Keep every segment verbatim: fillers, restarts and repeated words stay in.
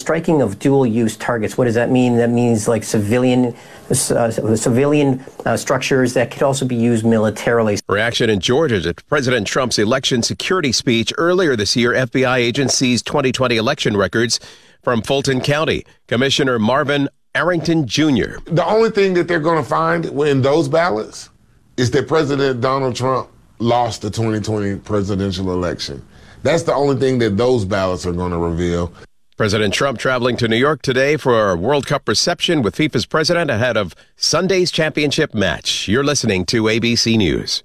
striking of dual-use targets. What does that mean? That means like civilian uh, civilian uh, structures that could also be used militarily. Reaction in Georgia to President Trump's election security speech earlier this year. F B I agents seized twenty twenty election records from Fulton County. Commissioner Marvin Arrington Junior The only thing that they're going to find in those ballots is that President Donald Trump lost the twenty twenty presidential election. That's the only thing that those ballots are going to reveal. President Trump traveling to New York today for a World Cup reception with FIFA's president ahead of Sunday's championship match. You're listening to A B C News.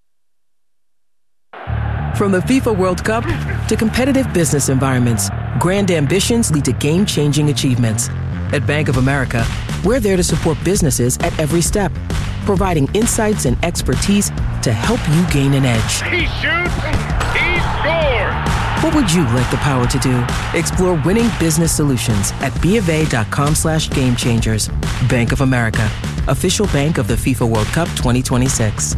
From the FIFA World Cup to competitive business environments, grand ambitions lead to game-changing achievements. At Bank of America, we're there to support businesses at every step, providing insights and expertise to help you gain an edge. He shoots, he scores! What would you like the power to do? Explore winning business solutions at BofA.com slash game changers. Bank of America, official bank of the FIFA World Cup twenty twenty-six.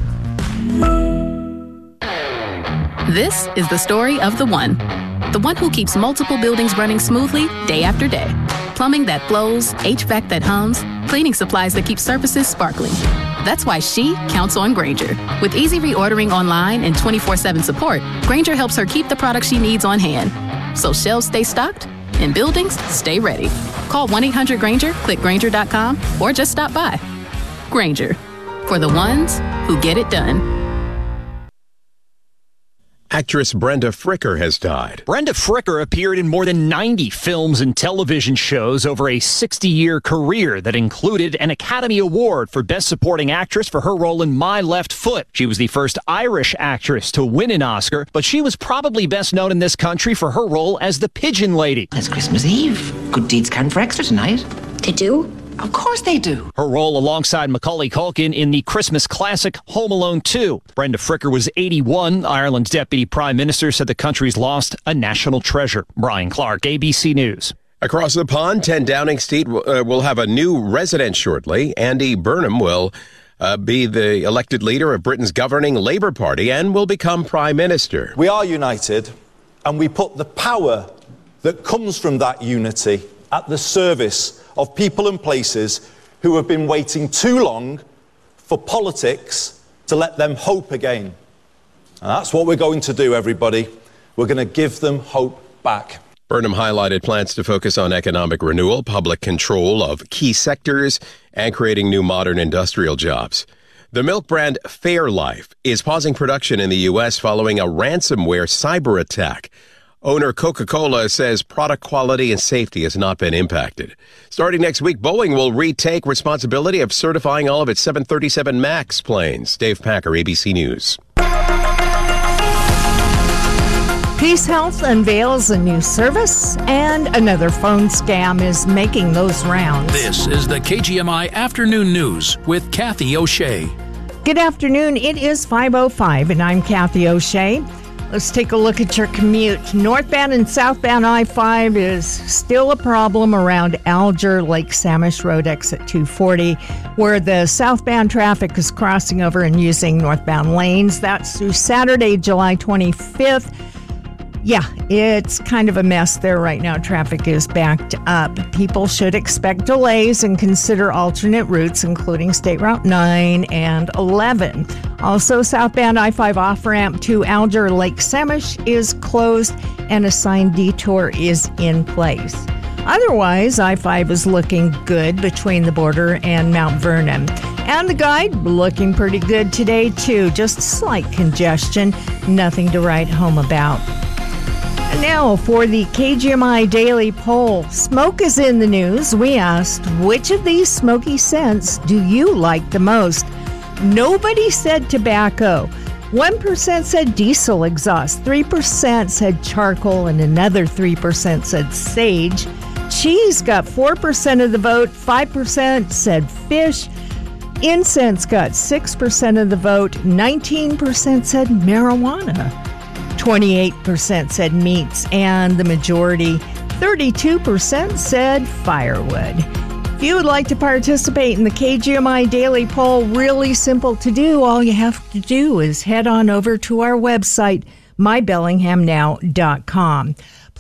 This is the story of the one. The one who keeps multiple buildings running smoothly day after day. Plumbing that flows, H V A C that hums, cleaning supplies that keep surfaces sparkling. That's why she counts on Grainger. With easy reordering online and twenty-four seven support, Grainger helps her keep the products she needs on hand. So shelves stay stocked and buildings stay ready. Call one eight hundred Grainger, click Grainger dot com, or just stop by. Grainger, for the ones who get it done. Actress Brenda Fricker has died. Brenda Fricker appeared in more than ninety films and television shows over a sixty-year career that included an Academy Award for Best Supporting Actress for her role in My Left Foot. She was the first Irish actress to win an Oscar, but she was probably best known in this country for her role as the Pigeon Lady. It's Christmas Eve. Good deeds count for extra tonight. They do? Of course they do. Her role alongside Macaulay Culkin in the Christmas classic Home Alone two. Brenda Fricker was eighty-one. Ireland's deputy prime minister said the country's lost a national treasure. Brian Clark, A B C News. Across the pond, ten Downing Street uh, will have a new resident shortly. Andy Burnham will uh, be the elected leader of Britain's governing Labour Party and will become prime minister. We are united, and we put the power that comes from that unity at the service of people and places who have been waiting too long for politics to let them hope again. And that's what we're going to do, everybody. We're going to give them hope back. Burnham highlighted plans to focus on economic renewal, public control of key sectors, and creating new modern industrial jobs. The milk brand Fairlife is pausing production in the U S following a ransomware cyber attack. Owner Coca-Cola says product quality and safety has not been impacted. Starting next week, Boeing will retake responsibility of certifying all of its seven thirty-seven MAX planes. Dave Packer, A B C News. Peace Health unveils a new service, and another phone scam is making those rounds. This is the K G M I Afternoon News with Kathy O'Shea. Good afternoon. It is five oh five, and I'm Kathy O'Shea. Let's take a look at your commute. Northbound and southbound I five is still a problem around Alger Lake Samish Road exit two forty, where the southbound traffic is crossing over and using northbound lanes. That's through Saturday, July twenty-fifth. Yeah, it's kind of a mess there right now. Traffic is backed up. People should expect delays and consider alternate routes, including State Route nine and eleven. Also, southbound I five off-ramp to Alger Lake Samish is closed, and a signed detour is in place. Otherwise, I five is looking good between the border and Mount Vernon. And the guide looking pretty good today, too. Just slight congestion, nothing to write home about. And now for the K G M I Daily Poll. Smoke is in the news. We asked, which of these smoky scents do you like the most? Nobody said tobacco. one percent said diesel exhaust. three percent said charcoal, and another three percent said sage. Cheese got four percent of the vote. five percent said fish. Incense got six percent of the vote. nineteen percent said marijuana. twenty-eight percent said meats, and the majority, thirty-two percent, said firewood. If you would like to participate in the K G M I Daily Poll, really simple to do. All you have to do is head on over to our website, my bellingham now dot com.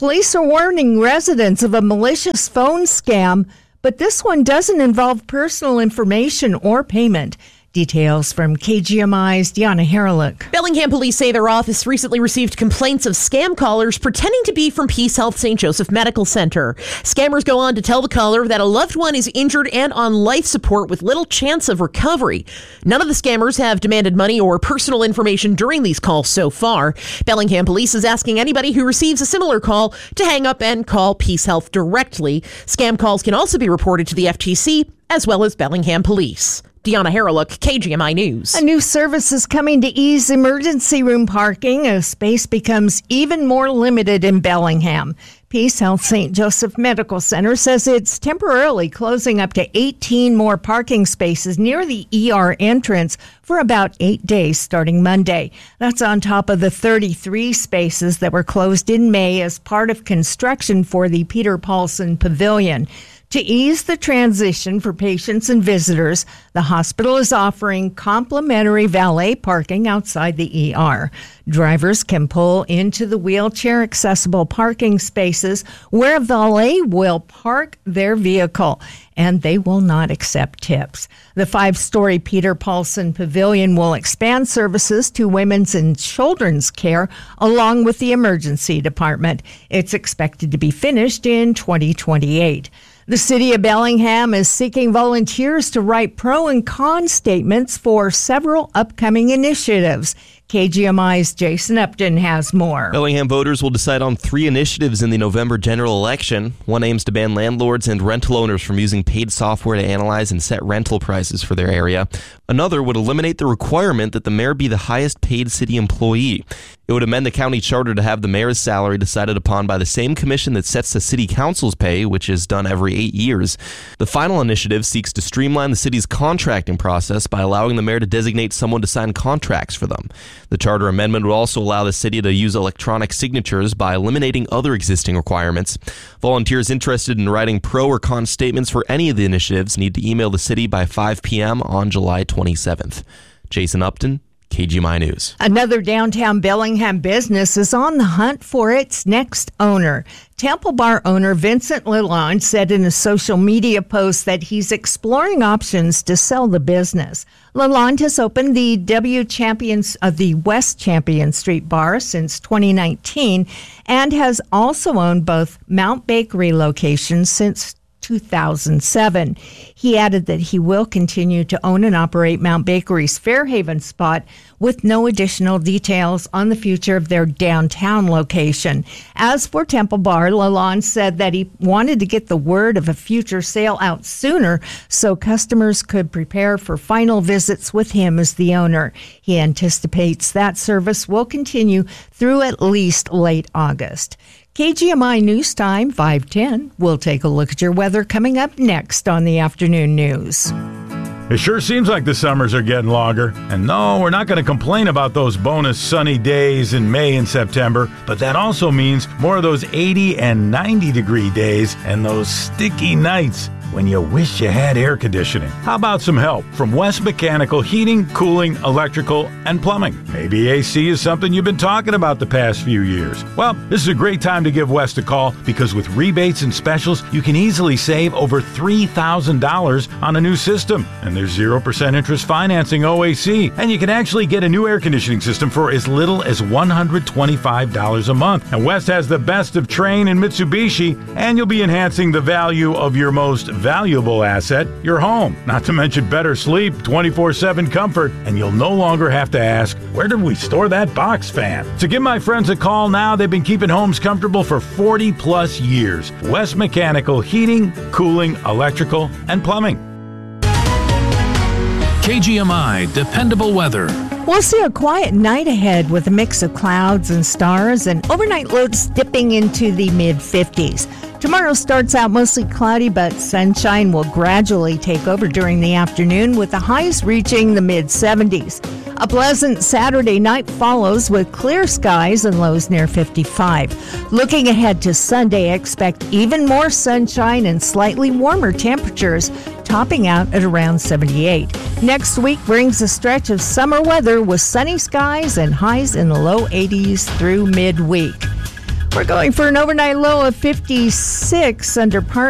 Police are warning residents of a malicious phone scam, but this one doesn't involve personal information or payment. Details from K G M I's Deanna Haralick. Bellingham police say their office recently received complaints of scam callers pretending to be from Peace Health Saint Joseph Medical Center. Scammers go on to tell the caller that a loved one is injured and on life support with little chance of recovery. None of the scammers have demanded money or personal information during these calls so far. Bellingham police is asking anybody who receives a similar call to hang up and call Peace Health directly. Scam calls can also be reported to the F T C as well as Bellingham police. Deanna Haralick, K G M I News. A new service is coming to ease emergency room parking as space becomes even more limited in Bellingham. Peace Health Saint Joseph Medical Center says it's temporarily closing up to eighteen more parking spaces near the E R entrance for about eight days starting Monday. That's on top of the thirty-three spaces that were closed in May as part of construction for the Peter Paulson Pavilion. To ease the transition for patients and visitors, the hospital is offering complimentary valet parking outside the E R. Drivers can pull into the wheelchair-accessible parking spaces where a valet will park their vehicle, and they will not accept tips. The five-story Peter Paulson Pavilion will expand services to women's and children's care along with the emergency department. It's expected to be finished in twenty twenty-eight. The city of Bellingham is seeking volunteers to write pro and con statements for several upcoming initiatives. K G M I's Jason Upton has more. Bellingham voters will decide on three initiatives in the November general election. One aims to ban landlords and rental owners from using paid software to analyze and set rental prices for their area. Another would eliminate the requirement that the mayor be the highest paid city employee. It would amend the county charter to have the mayor's salary decided upon by the same commission that sets the city council's pay, which is done every eight years. The final initiative seeks to streamline the city's contracting process by allowing the mayor to designate someone to sign contracts for them. The charter amendment would also allow the city to use electronic signatures by eliminating other existing requirements. Volunteers interested in writing pro or con statements for any of the initiatives need to email the city by five p.m. on July twenty-seventh. Jason Upton, K G M I News. Another downtown Bellingham business is on the hunt for its next owner. Temple Bar owner Vincent Lalonde said in a social media post that he's exploring options to sell the business. Lalonde has opened the W Champions of the West Champion Street Bar since twenty nineteen and has also owned both Mount Bakery locations since two thousand seven. He added that he will continue to own and operate Mount Bakery's Fairhaven spot with no additional details on the future of their downtown location. As for Temple Bar, Lalonde said that he wanted to get the word of a future sale out sooner so customers could prepare for final visits with him as the owner. He anticipates that service will continue through at least late August. K G M I News Time, five ten. We'll take a look at your weather coming up next on the afternoon news. It sure seems like the summers are getting longer. And no, we're not going to complain about those bonus sunny days in May and September, but that also means more of those eighty and ninety degree days and those sticky nights when you wish you had air conditioning. How about some help from West Mechanical Heating, Cooling, Electrical, and Plumbing? Maybe A C is something you've been talking about the past few years. Well, this is a great time to give West a call because with rebates and specials, you can easily save over three thousand dollars on a new system. And there's zero percent interest financing O A C. And you can actually get a new air conditioning system for as little as one hundred twenty-five dollars a month. And West has the best of Trane and Mitsubishi, and you'll be enhancing the value of your most valuable asset, your home. Not to mention better sleep, twenty-four seven comfort, and you'll no longer have to ask, where did we store that box fan? So give my friends a call now. They've been keeping homes comfortable for forty plus years. West Mechanical Heating, Cooling, Electrical, and Plumbing. K G M I Dependable Weather. We'll see a quiet night ahead with a mix of clouds and stars and overnight lows dipping into the mid fifties. Tomorrow starts out mostly cloudy, but sunshine will gradually take over during the afternoon with the highs reaching the mid seventies. A pleasant Saturday night follows with clear skies and lows near fifty-five. Looking ahead to Sunday, expect even more sunshine and slightly warmer temperatures, topping out at around seventy-eight. Next week brings a stretch of summer weather with sunny skies and highs in the low eighties through midweek. We're going for an overnight low of fifty-six under part.